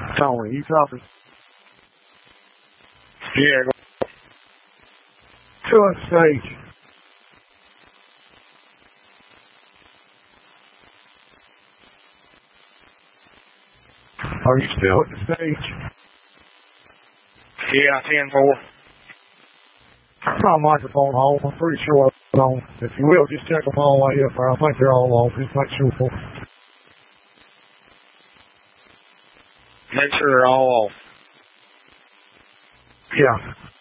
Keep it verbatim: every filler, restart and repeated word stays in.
Tony, you copy? Yeah, go. To a stage. Are you still at the stage? Yeah, ten four. My microphone home. I'm pretty sure it's on. If you will, just check them all the way up there. I think they're all off. Just make sure. Make sure they're all off. Yeah.